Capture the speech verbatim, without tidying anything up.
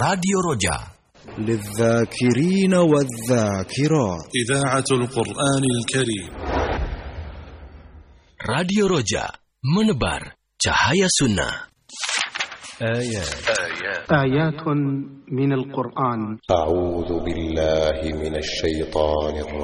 راديو رجاء للذاكرين والذاكرات إذاعة القرآن الكريم. راديو رجاء menebar cahaya sunnah. آيات آيات من القرآن. أعوذ بالله من الشيطان الرجيم.